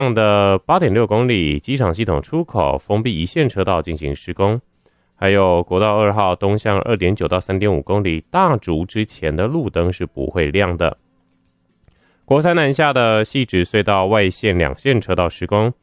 的 8.6 公里机场系统出口封闭一线车道进行施工，还有国道2号东向 2.9 到 3.5 公里大竹之前的路灯是不会亮的。国三南下的汐止隧道外线2线车道施工，